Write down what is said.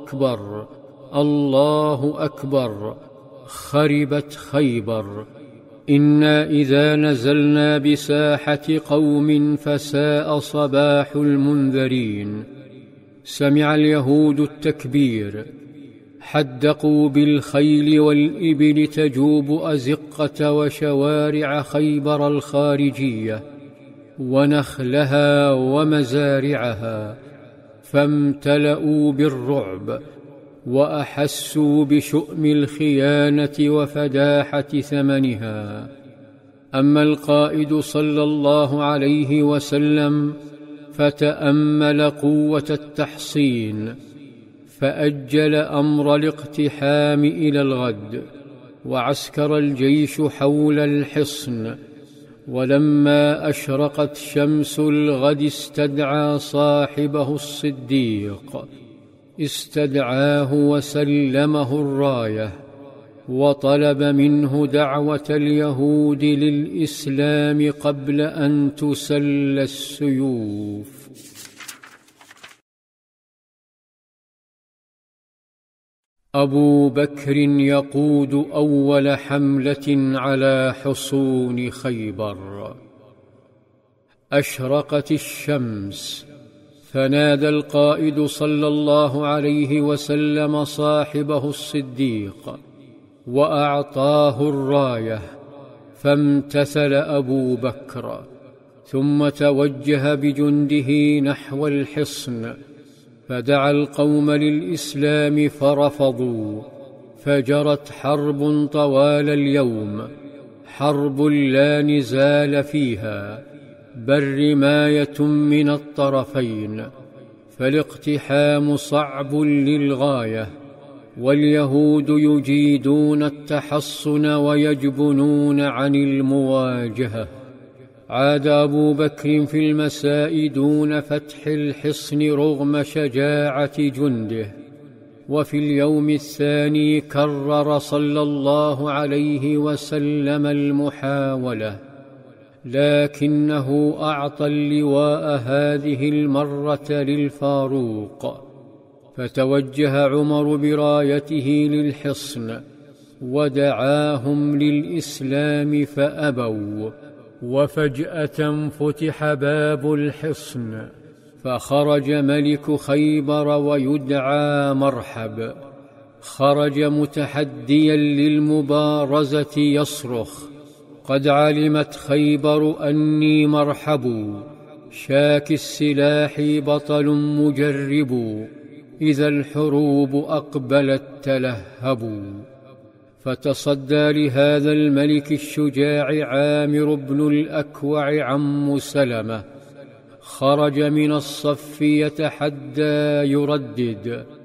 أكبر الله أكبر خربت خيبر. إنا إذا نزلنا بساحة قوم فساء صباح المنذرين. سمع اليهود التكبير، حدقوا بالخيل والإبل تجوب أزقة وشوارع خيبر الخارجية ونخلها ومزارعها، فامتلأوا بالرعب وأحسوا بشؤم الخيانة وفداحة ثمنها. أما القائد صلى الله عليه وسلم فتأمل قوة التحصين، فأجل أمر الاقتحام إلى الغد، وعسكر الجيش حول الحصن. ولما أشرقت شمس الغد استدعى صاحبه الصديق، استدعاه وسلمه الراية، وطلب منه دعوة اليهود للإسلام قبل أن تسل السيوف. أبو بكر يقود أول حملة على حصون خيبر. أشرقت الشمس، فنادى القائد صلى الله عليه وسلم صاحبه الصديق وأعطاه الراية، فامتثل أبو بكر، ثم توجه بجنده نحو الحصن، فدعا القوم للإسلام فرفضوا، فجرت حرب طوال اليوم، حرب لا نزال فيها، بل رماية من الطرفين، فالاقتحام صعب للغاية، واليهود يجيدون التحصن ويجبنون عن المواجهة. عاد أبو بكر في المساء دون فتح الحصن رغم شجاعة جنده، وفي اليوم الثاني كرر صلى الله عليه وسلم المحاولة، لكنه أعطى اللواء هذه المرة للفاروق، فتوجه عمر برايته للحصن ودعاهم للإسلام فأبوا، وفجأة فتح باب الحصن، فخرج ملك خيبر ويدعى مرحب. خرج متحديا للمبارزة يصرخ: قد علمت خيبر أني مرحب، شاك السلاح بطل مجرب، إذا الحروب أقبلت تلهب. فتصدى لهذا الملك الشجاع عامر بن الأكوع عم سلمة، خرج من الصف يتحدى يردد: